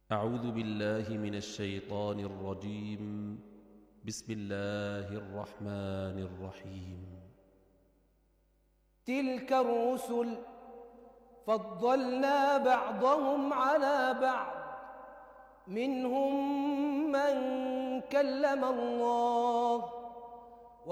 أعوذ بالله من الشيطان الرجيم. بسم الله الرحمن الرحيم. تلك الرسل فضلنا بعضهم على بعض، منهم من كلم الله